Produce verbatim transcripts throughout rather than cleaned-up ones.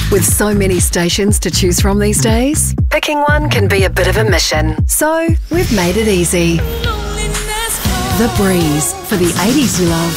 With so many stations to choose from these days, picking one can be a bit of a mission. So, we've made it easy. The Breeze for the eighties you love,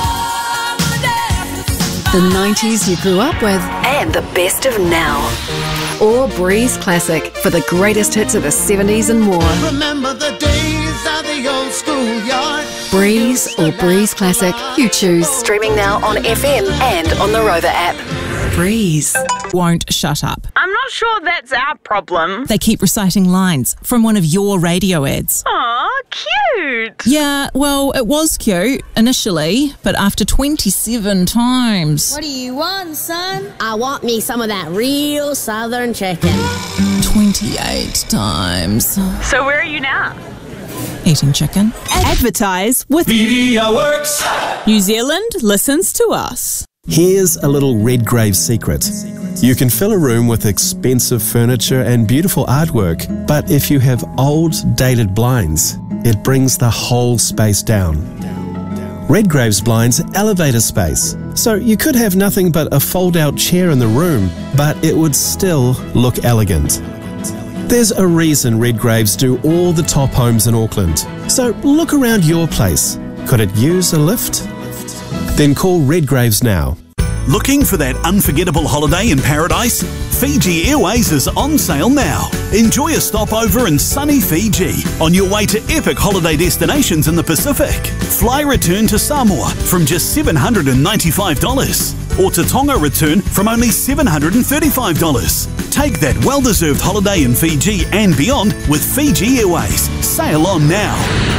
the nineties you grew up with, and the best of now. Or Breeze Classic for the greatest hits of the seventies and more. Remember the days of the old schoolyard. Breeze or Breeze Classic, you choose. Streaming now on F M and on the Rover app. Breeze. Won't shut up. I'm not sure that's our problem. They keep reciting lines from one of your radio ads. Aw, cute. Yeah, well, it was cute initially, but after twenty-seven times. What do you want, son? I want me some of that real southern chicken. twenty-eight times. So where are you now? Eating chicken. Advertise with MediaWorks. New Zealand listens to us. Here's a little Redgrave secret. You can fill a room with expensive furniture and beautiful artwork, but if you have old, dated blinds, it brings the whole space down. Redgrave's blinds elevate a space, so you could have nothing but a fold-out chair in the room, but it would still look elegant. There's a reason Redgraves do all the top homes in Auckland, so look around your place. Could it use a lift? Then call Redgraves now. Looking for that unforgettable holiday in paradise? Fiji Airways is on sale now. Enjoy a stopover in sunny Fiji on your way to epic holiday destinations in the Pacific. Fly return to Samoa from just seven hundred ninety-five dollars or to Tonga return from only seven hundred thirty-five dollars. Take that well-deserved holiday in Fiji and beyond with Fiji Airways. Sail on now.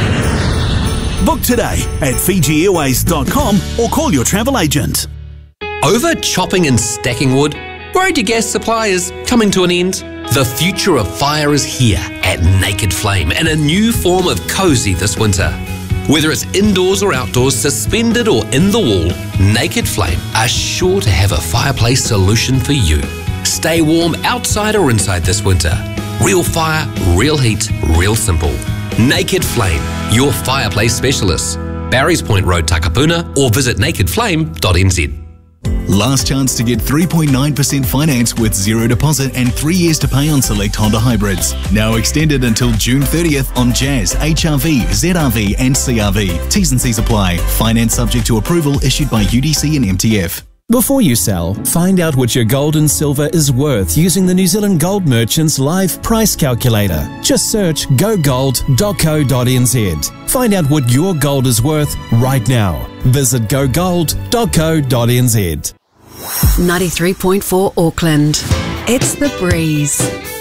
Book today at Fiji Airways dot com or call your travel agent. Over chopping and stacking wood? Worried your gas supply is coming to an end? The future of fire is here at Naked Flame in a new form of cozy this winter. Whether it's indoors or outdoors, suspended or in the wall, Naked Flame are sure to have a fireplace solution for you. Stay warm outside or inside this winter. Real fire, real heat, real simple. Naked Flame, your fireplace specialist. Barry's Point Road, Takapuna, or visit naked flame dot n z. Last chance to get three point nine percent finance with zero deposit and three years to pay on select Honda hybrids. Now extended until June thirtieth on Jazz, H R V, Z R V and C R V. T's and C's apply. Finance subject to approval issued by U D C and M T F. Before you sell, find out what your gold and silver is worth using the New Zealand Gold Merchants Live Price Calculator. Just search go gold dot co dot n z. Find out what your gold is worth right now. Visit go gold dot co dot n z. ninety-three point four Auckland. It's The Breeze.